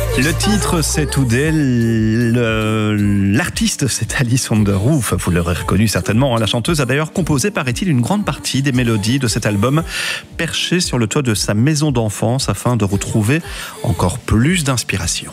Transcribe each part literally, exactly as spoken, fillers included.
Le titre, c'est Today. Le- L'artiste, c'est Alice Underwood. Vous l'aurez reconnu certainement. La chanteuse a d'ailleurs composé, paraît-il, une grande partie des mélodies de cet album, perché sur le toit de sa maison d'enfance afin de retrouver encore plus d'inspiration.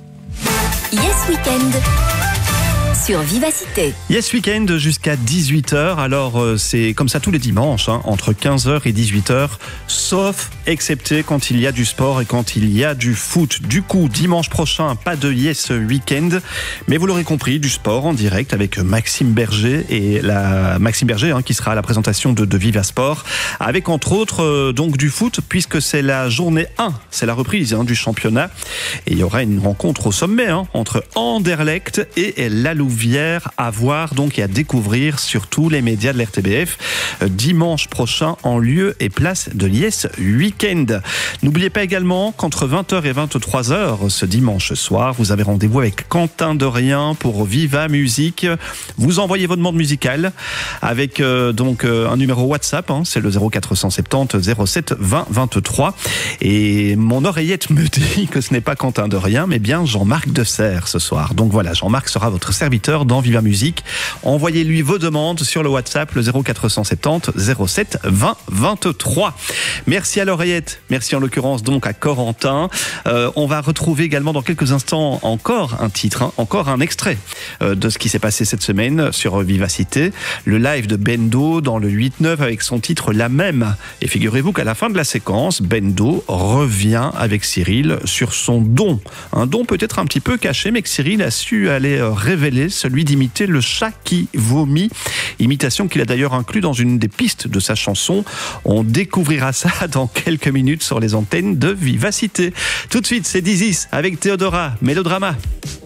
Yes Weekend sur Vivacité. Yes Weekend jusqu'à dix-huit heures. Alors, euh, c'est comme ça tous les dimanches, hein, entre quinze heures et dix-huit heures, sauf excepté quand il y a du sport et quand il y a du foot. Du coup, dimanche prochain, pas de Yes Weekend, mais vous l'aurez compris, du sport en direct avec Maxime Berger et la Maxime Berger hein, qui sera à la présentation de, de Viva Sport, avec entre autres euh, donc du foot, puisque c'est la journée un, c'est la reprise hein, du championnat, et il y aura une rencontre au sommet hein, entre Anderlecht et la Louvière à voir donc et à découvrir sur tous les médias de l'R T B F euh, dimanche prochain en lieu et place de Yes Weekend. N'oubliez pas également qu'entre vingt heures et vingt-trois heures ce dimanche soir, vous avez rendez-vous avec Quentin Derrien pour Viva Musique. Vous envoyez votre demande musicale avec euh, donc euh, un numéro WhatsApp, hein, c'est le zéro quatre cent soixante-dix zéro sept vingt vingt-trois. Et mon oreillette me dit que ce n'est pas Quentin Derrien, mais bien Jean-Marc Desserre ce soir. Donc voilà, Jean-Marc sera votre serviteur dans Viva Musique. Envoyez-lui vos demandes sur le WhatsApp, le zéro quatre cent soixante-dix zéro sept vingt vingt-trois. Merci à l'oreillette, merci en l'occurrence donc à Corentin. Euh, on va retrouver également dans quelques instants encore un titre, hein, encore un extrait euh, de ce qui s'est passé cette semaine sur Vivacité. Le live de Bendo dans le huit neuf avec son titre La Même. Et figurez-vous qu'à la fin de la séquence, Bendo revient avec Cyril sur son don. Un don peut-être un petit peu caché, mais que Cyril a su aller révéler, celui d'imiter le chat qui vomit. Imitation qu'il a d'ailleurs inclus dans une des pistes de sa chanson. On découvrira ça dans quelques minutes sur les antennes de Vivacité. Tout de suite, c'est Dizis avec Théodora, Mélodrama.